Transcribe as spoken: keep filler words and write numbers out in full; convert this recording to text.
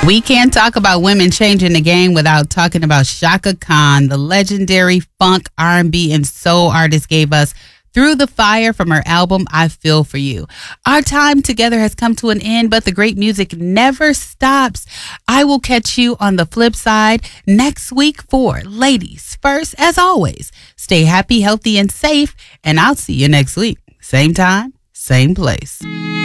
We can't talk about women changing the game without talking about Chaka Khan, the legendary funk, R and B, and soul artist gave us Through the Fire from her album, I Feel For You. Our time together has come to an end, but the great music never stops. I will catch you on the flip side next week for Ladies First. As always, stay happy, healthy, and safe, and I'll see you next week. Same time, same place.